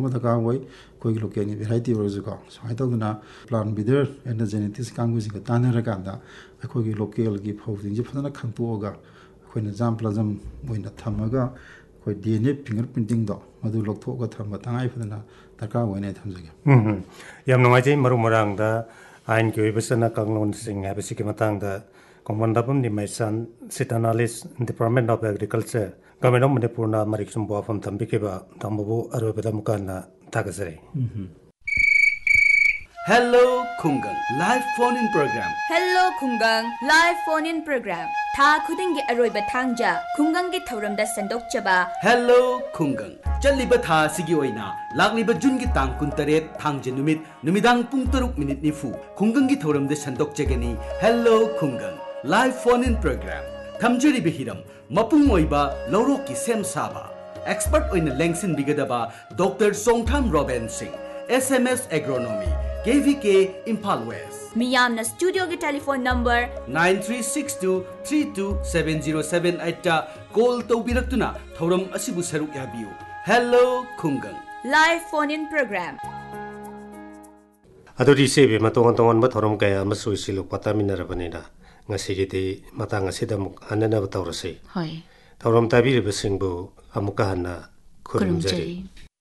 दरकार हुई कोई लोकल की वेराइटी को सूमाय तौदना plant breeder and genetics कांगूसिंग तानरकांदा अखोगी local की फौजिंग फजना खंगतोगा अखोइना जाम प्लाजम मोइना थमगा अखोइ DNA फिंगरप्रिंटिंग दो मधु लोकथोगा थम तंगाई फदना दरकार होने थमजगे याम नुंगाइजे मरु मरांगदा आइन की ओइबसना कांगलोन सिंग हाबसि की मतंगदा कोंगमंदापम नि माइसान सिटानालिस department of agriculture government of मणिपुरना मरिकसुम बोफम तंबिकेबा तंबबु अरोबदा मुकाना थागजरे Hello Khungang live phone in program. Hello Khungang live phone in program. Tha khuding gi aroi ba thangja Khungang gi thoram da sandok chaba. Hello Khungang. Chaliba tha sigi oina lagliba June gi tang kuntaret thangje numidang pung 3 minute nifu Khungang gi thoram da sandok chagani. Hello Khungang live phone in program. Thamjeri behiram mapung oiba lorok ki sem saba. Expert oina lengsin bigadaba Dr. Songtham Robin Singh SMS Agronomy KVK Impal West. Miyamna studio ki telephone number 9362327078 ta call tawbiraktuna thoram asibu saruk yabiu. Hello Khungang. live phone in program. Adori sebe matongan ba thoram kaya amasoi siluk pataminarabanina ngasigiti matang asida muk anana batawrase. Hoi. Thoram tabiri basingbu amuka hana kurumjari.